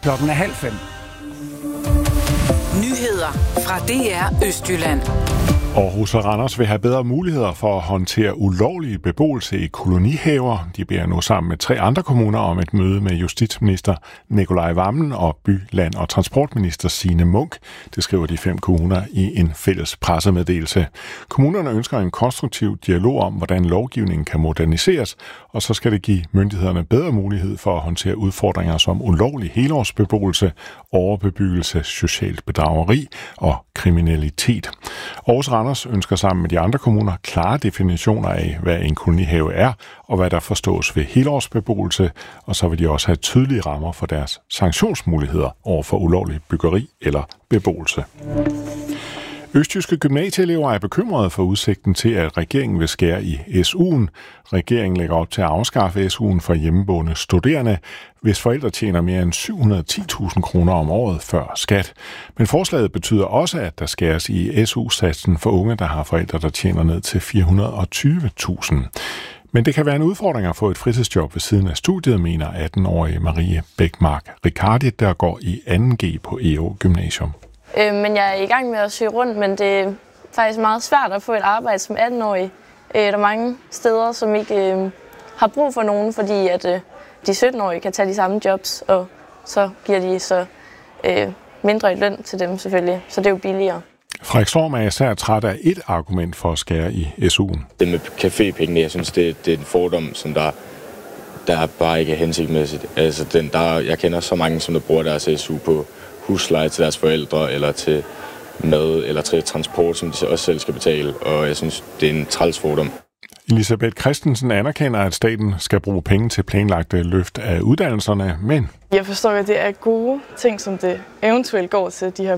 Klokken er 4:30. Nyheder fra DR Østjylland. Aarhus og Randers vil have bedre muligheder for at håndtere ulovlige beboelse i kolonihaver. De beder nu sammen med 3 andre kommuner om et møde med justitsminister Nicolai Wammen og by-, land- og transportminister Signe Munk. Det skriver de 5 kommuner i en fælles pressemeddelelse. Kommunerne ønsker en konstruktiv dialog om, hvordan lovgivningen kan moderniseres, og så skal det give myndighederne bedre mulighed for at håndtere udfordringer som ulovlig helårsbeboelse, overbebyggelse, socialt bedrageri og kriminalitet. Aarhus og Randers ønsker sammen med de andre kommuner klare definitioner af, hvad en kolonihave er, og hvad der forstås ved helårsbeboelse, og så vil de også have tydelige rammer for deres sanktionsmuligheder over for ulovlig byggeri eller beboelse. Østjyske gymnasieelever er bekymrede for udsigten til, at regeringen vil skære i SU'en. Regeringen lægger op til at afskaffe SU'en for hjemmeboende studerende, hvis forældre tjener mere end 710.000 kroner om året før skat. Men forslaget betyder også, at der skæres i SU-satsen for unge, der har forældre, der tjener ned til 420.000. Men det kan være en udfordring at få et fritidsjob ved siden af studiet, mener 18-årige Marie Bækmark Ricardi, der går i 2G på EO Gymnasium. Men jeg er i gang med at søge rundt, men det er faktisk meget svært at få et arbejde som 18-årig. Der er mange steder, som ikke har brug for nogen, fordi at de 17-årige kan tage de samme jobs, og så giver de så mindre i løn til dem selvfølgelig, så det er jo billigere. Frederikstorm er især træt af et argument for at skære i SU'en. Det med cafépengene, jeg synes, det er en fordom, som der bare ikke er hensigtsmæssigt. Altså, jeg kender så mange, som der bruger deres SU på husleje til deres forældre, eller til mad, eller til transport, som de også selv skal betale, og jeg synes, det er en træls fordom. Elisabeth Christensen anerkender, at staten skal bruge penge til planlagte løft af uddannelserne, men... Jeg forstår, at det er gode ting, som det eventuelt går til, de her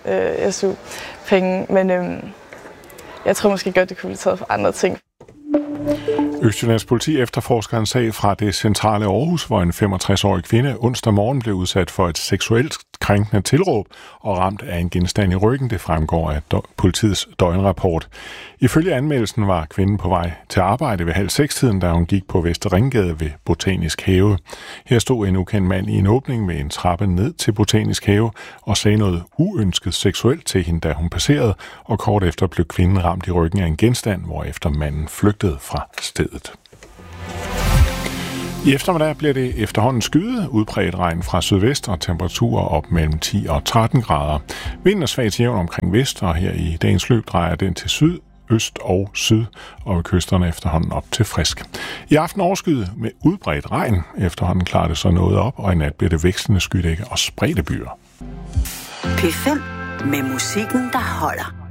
SU-penge, men jeg tror måske godt, det kunne blive taget for andre ting. Østjyllands politi efterforsker en sag fra det centrale Aarhus, hvor en 65-årig kvinde onsdag morgen blev udsat for et seksuelt krænkende tilråb og ramt af en genstand i ryggen. Det fremgår af politiets døgnrapport. Ifølge anmeldelsen var kvinden på vej til arbejde ved 5:30, da hun gik på Vester Ringgade ved Botanisk Have. Her stod en ukendt mand i en åbning med en trappe ned til Botanisk Have og sagde noget uønsket seksuelt til hende, da hun passerede, og kort efter blev kvinden ramt i ryggen af en genstand, hvorefter manden flygtede fra stedet. I eftermiddag bliver det efterhånden skyet, udbredt regn fra sydvest og temperaturer op mellem 10 og 13 grader. Vinden er svagt jævn omkring vest, og her i dagens løb drejer den til syd, øst og syd, og ved kysterne efterhånden op til frisk. I aften overskyet med udbredt regn. Efterhånden klarer det så noget op, og i nat bliver det vekslende skydække og spredte byer. P5 med musikken, der holder.